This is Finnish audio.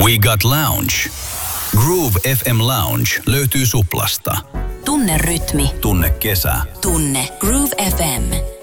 We Got Lounge. Groove FM Lounge löytyy Suplasta. Tunne rytmi. Tunne kesä. Tunne Groove FM.